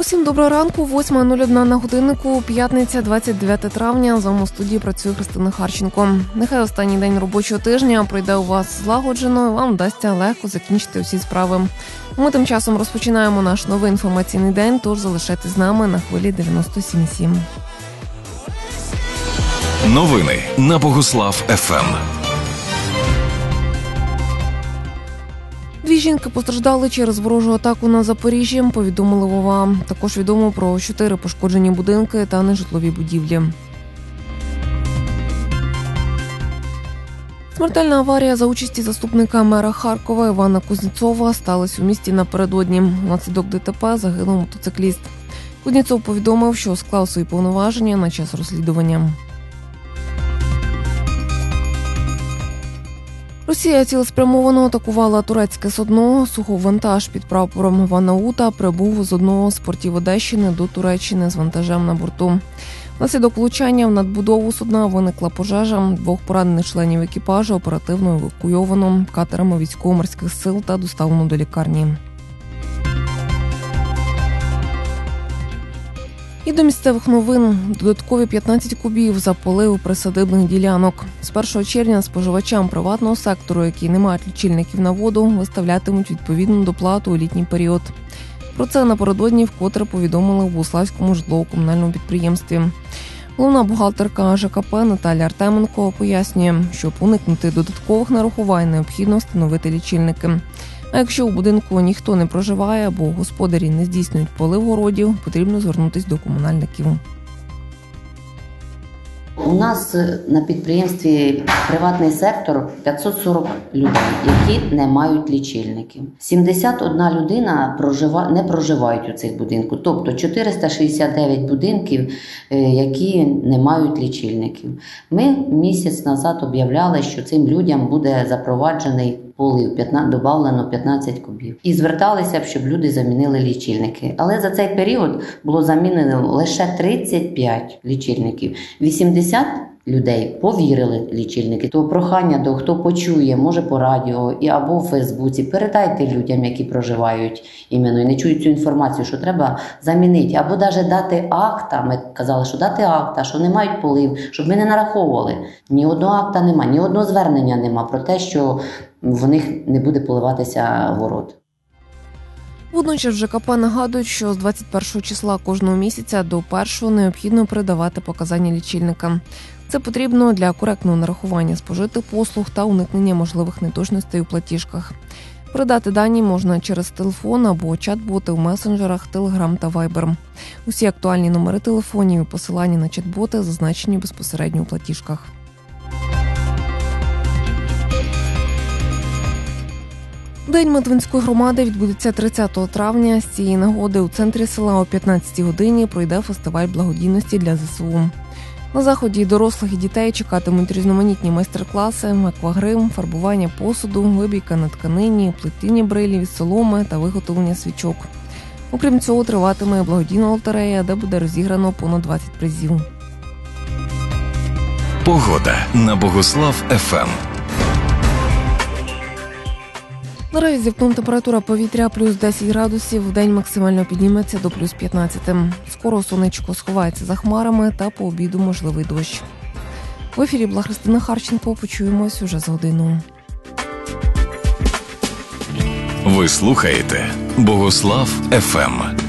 Усім доброго ранку, 8:01 на годиннику, п'ятниця, 29 травня. З вами у студії працює Христина Харченко. Нехай останній день робочого тижня пройде у вас злагоджено, вам вдасться легко закінчити усі справи. Ми тим часом розпочинаємо наш новий інформаційний день, тож залишайтесь з нами на хвилі 97,7. Новини на Богуслав ФМ. Дві жінки постраждали через ворожу атаку на Запоріжжі, повідомили в ОВА. Також відомо про 4 пошкоджені будинки та нежитлові будівлі. Смертельна аварія за участі заступника мера Харкова Івана Кузнєцова сталася у місті напередодні. Внаслідок ДТП загинув мотоцикліст. Кузнєцов повідомив, що склав свої повноваження на час розслідування. Росія цілеспрямовано атакувала турецьке судно. Суховантаж під прапором Ванаута прибув з одного з портів Одещини до Туреччини з вантажем на борту. Внаслідок влучання в надбудову судна виникла пожежа. 2 поранених членів екіпажу оперативно евакуйовано катерами військово-морських сил та доставлено до лікарні. І до місцевих новин. Додаткові 15 кубів запалив присадибних ділянок. З 1 червня споживачам приватного сектору, які не мають лічильників на воду, виставлятимуть відповідну доплату у літній період. Про це напередодні вкотре повідомили в Богуславському житлово-комунальному підприємстві. Головна бухгалтерка ЖКП Наталія Артеменко пояснює, щоб уникнути додаткових нарахувань, необхідно встановити лічильники. А якщо у будинку ніхто не проживає або господарі не здійснюють полив городів, потрібно звернутися до комунальників. У нас на підприємстві приватний сектор 540 людей, які не мають лічильників. 71 людина не проживають у цих будинках, тобто 469 будинків, які не мають лічильників. Ми місяць назад об'являли, що цим людям буде запроваджений полив, добавлено 15 кубів. І зверталися б, щоб люди замінили лічильники. Але за цей період було замінено лише 35 лічильників. 80 людей повірили лічильники. То прохання до хто почує, може по радіо або в Фейсбуці, передайте людям, які проживають іменно і не чують цю інформацію, що треба замінити. Або навіть дати акта, ми казали, що дати акта, що не мають полив, щоб ми не нараховували. Ні одного акта нема, ні одного звернення нема про те, що в них не буде поливатися город. Водночас в ЖКП нагадують, що з 21 числа кожного місяця до 1-го необхідно передавати показання лічильника. Це потрібно для коректного нарахування спожитих послуг та уникнення можливих неточностей у платіжках. Передати дані можна через телефон або чат-боти у месенджерах Telegram та Viber. Усі актуальні номери телефонів і посилання на чат-боти зазначені безпосередньо у платіжках. День Медвинської громади відбудеться 30 травня. З цієї нагоди у центрі села о 15 годині пройде фестиваль благодійності для ЗСУ. На заході дорослих і дітей чекатимуть різноманітні майстер-класи, аквагрим, фарбування посуду, вибійка на тканині, плетіння брилів із соломи та виготовлення свічок. Окрім цього, триватиме благодійна лотерея, де буде розіграно понад 20 призів. Погода на Богуслав ФМ. Наразі з вікном температура повітря плюс 10 градусів, вдень максимально підніметься до плюс 15. Скоро сонечко сховається за хмарами та по обіду можливий дощ. В ефірі була Христина Харченко, почуємось уже за годину. Ви слухаєте Богуслав ФМ.